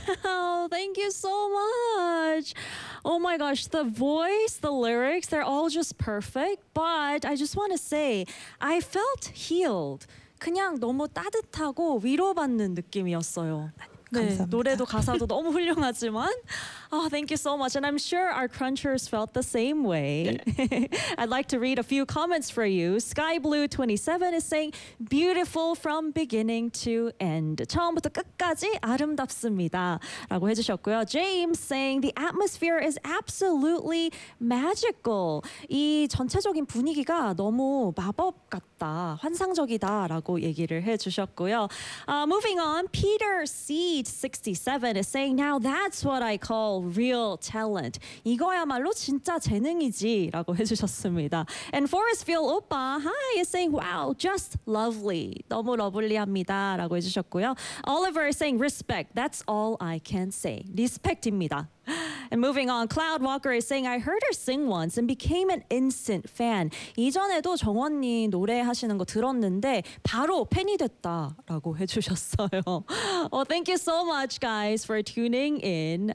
Oh, thank you so much. Oh my gosh, the voice, the lyrics, they're all just perfect. But I just want to say, I felt healed. 그냥 너무 따뜻하고 위로받는 느낌이었어요. 네, 감사합니다. 노래도 가사도 너무 훌륭하지만 thank you so much. And I'm sure our crunchers felt the same way. I'd like to read a few comments for you. Skyblue27 is saying, beautiful from beginning to end. 처음부터 끝까지 아름답습니다. 라고 해주셨고요. James saying, the atmosphere is absolutely magical. 이 전체적인 분위기가 너무 마법 같다, 환상적이다 라고 얘기를 해주셨고요. Moving on, Peter Seed67 is saying, now that's what I call real talent. 이거야말로 진짜 재능이지 라고 해주셨습니다. And Forestville 오빠 hi is saying wow just lovely. 너무 러블리합니다 라고 해주셨고요. Oliver is saying respect. That's all I can say. 리스펙트입니다. And moving on, Cloud Walker is saying, I heard her sing once and became an instant fan. 이전에도 정원님 노래하시는 거 들었는데 바로 팬이 됐다라고 해주셨어요. Thank you so much, guys, for tuning in.